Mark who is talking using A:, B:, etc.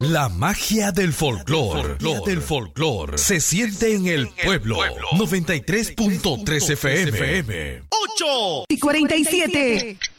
A: La magia del folclore se siente en el pueblo. 93.3 FM.
B: 8:47.